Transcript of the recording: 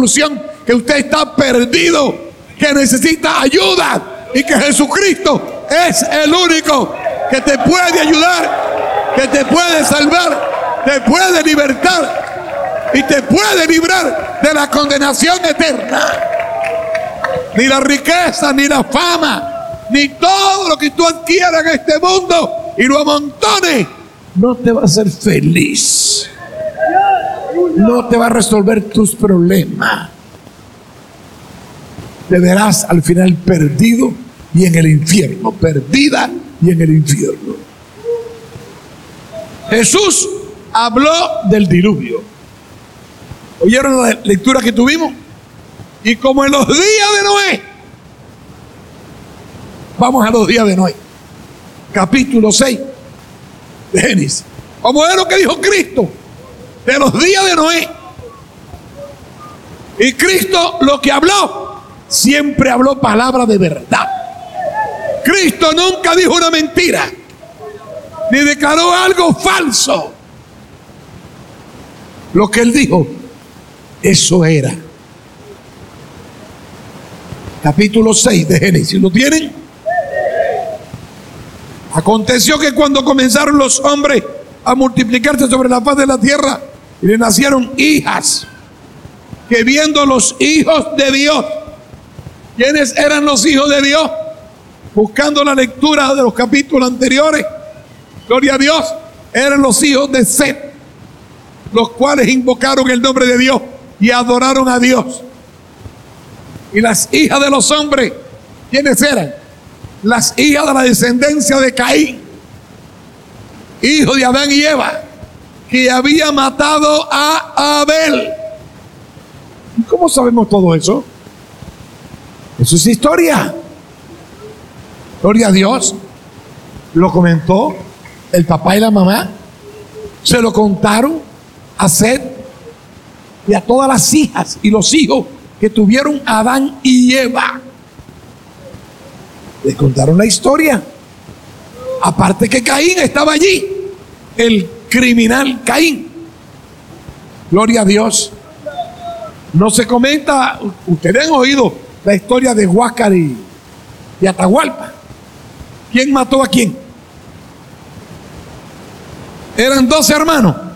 conclusión que usted está perdido, que necesita ayuda y que Jesucristo es el único que te puede ayudar, que te puede salvar, te puede libertar y te puede librar de la condenación eterna. Ni la riqueza, ni la fama, ni todo lo que tú adquieras en este mundo y lo amontones, no te va a hacer feliz. No te va a resolver tus problemas. Te verás al final perdido y en el infierno, perdida y en el infierno. Jesús habló del diluvio. ¿Oyeron la lectura que tuvimos? Y como en los días de Noé. Vamos a los días de Noé. Capítulo 6 de Génesis. Como es lo que dijo Cristo de los días de Noé. Y Cristo lo que habló, siempre habló palabra de verdad. Cristo nunca dijo una mentira, ni declaró algo falso. Lo que él dijo, eso era. Capítulo 6 de Génesis, ¿lo tienen? Aconteció que cuando comenzaron los hombres a multiplicarse sobre la faz de la tierra, y le nacieron hijas, que viendo los hijos de Dios, ¿quiénes eran los hijos de Dios? Buscando la lectura de los capítulos anteriores, gloria a Dios, eran los hijos de Set, los cuales invocaron el nombre de Dios y adoraron a Dios. Y las hijas de los hombres, ¿quiénes eran? Las hijas de la descendencia de Caín, hijo de Adán y Eva, que había matado a Abel. ¿Y cómo sabemos todo eso? Eso es historia. Gloria a Dios. Lo comentó el papá y la mamá. Se lo contaron a Set y a todas las hijas y los hijos que tuvieron Adán y Eva. Les contaron la historia. Aparte que Caín estaba allí, el criminal Caín. Gloria a Dios. No se comenta, ustedes han oído la historia de Huáscar y Atahualpa. ¿Quién mató a quién? Eran 12 hermanos.